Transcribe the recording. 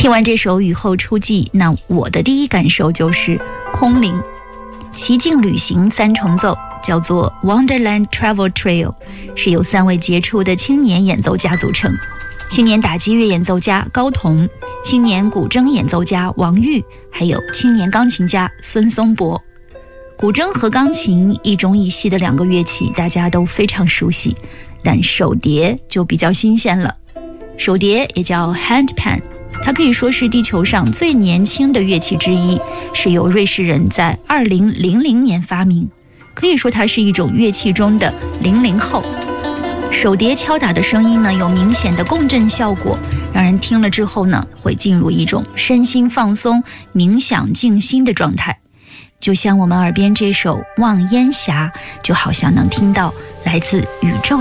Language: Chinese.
听完这首雨后初霁，那我的第一感受就是空灵。奇境旅行三重奏叫做 Wonderland Travel Trio， 是由3位杰出的青年演奏家组成，青年打击乐演奏家高彤，青年古筝演奏家王玉，还有青年钢琴家孙松柏。古筝和钢琴一中一西的2个乐器大家都非常熟悉，但手碟就比较新鲜了。手碟也叫 handpan， 它可以说是地球上最年轻的乐器之一，是由瑞士人在2000年发明，可以说它是一种乐器中的00后。手碟敲打的声音呢，有明显的共振效果，让人听了之后呢，会进入一种身心放松、冥想静心的状态。就像我们耳边这首《望烟霞》，就好像能听到来自宇宙